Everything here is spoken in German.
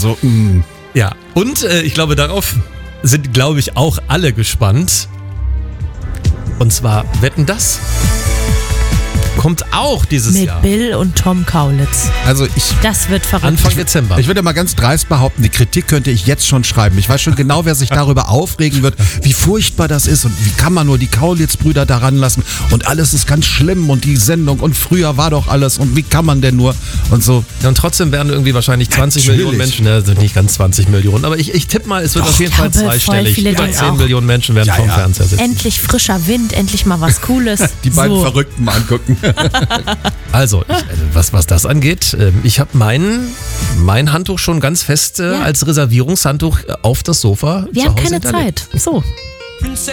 so, Ja, und ich glaube, darauf sind, glaube ich, auch alle gespannt. Und zwar, Wetten, das kommt auch dieses Mit Jahr. Bill und Tom Kaulitz. Also Das wird verrückt. Anfang Dezember. Ich würde mal ganz dreist behaupten, die Kritik könnte ich jetzt schon schreiben. Ich weiß schon genau, wer sich darüber aufregen wird, wie furchtbar das ist und wie kann man nur die Kaulitz-Brüder daran lassen und alles ist ganz schlimm und die Sendung und früher war doch alles und wie kann man denn nur und so. Ja, und trotzdem werden irgendwie wahrscheinlich 20 Natürlich. Millionen Menschen, ne, sind nicht ganz 20 Millionen, aber ich tippe mal, es wird auf jeden Fall glaube, voll zweistellig. viele Über denken 10 auch. Millionen Menschen werden vom Fernseher sitzen. Endlich frischer Wind, endlich mal was Cooles. Die beiden so. Verrückten mal angucken. Also, was das angeht, ich habe mein Handtuch schon ganz fest als Reservierungshandtuch auf das Sofa Wir zu haben Hause keine hinterlegt. Zeit. So. Princess